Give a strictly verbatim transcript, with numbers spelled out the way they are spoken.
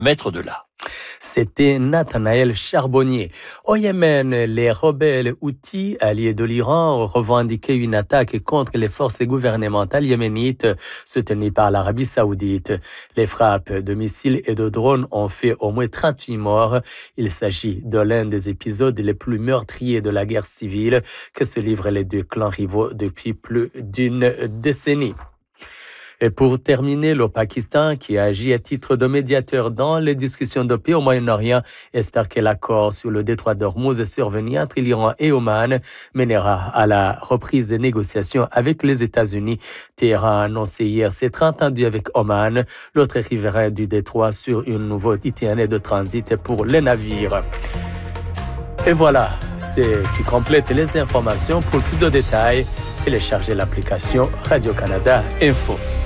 maître de l'art. C'était Nathanaël Charbonnier. Au Yémen, les rebelles Houthis, alliés de l'Iran, revendiquaient une attaque contre les forces gouvernementales yéménites soutenues par l'Arabie saoudite. Les frappes de missiles et de drones ont fait au moins trente-huit morts. Il s'agit de l'un des épisodes les plus meurtriers de la guerre civile que se livrent les deux clans rivaux depuis plus d'une décennie. Et pour terminer, le Pakistan, qui agit à titre de médiateur dans les discussions de paix au Moyen-Orient, espère que l'accord sur le détroit d'Ormuz survenu entre l'Iran et Oman mènera à la reprise des négociations avec les États-Unis. Téhéran a annoncé hier s'être entendu avec Oman, l'autre riverain du détroit, sur une nouvelle itinéraire de transit pour les navires. Et voilà, c'est qui complète les informations. Pour plus de détails, téléchargez l'application Radio-Canada Info.